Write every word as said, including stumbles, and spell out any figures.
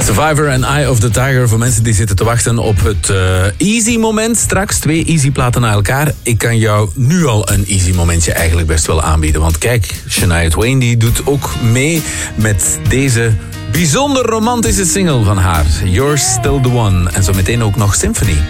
Survivor en Eye of the Tiger voor mensen die zitten te wachten op het uh, easy moment. Straks twee easy platen naar elkaar. Ik kan jou nu al een easy momentje eigenlijk best wel aanbieden. Want kijk, Shania Twain die doet ook mee met deze bijzonder romantische single van haar. You're Still the One. En zo meteen ook nog Symphony.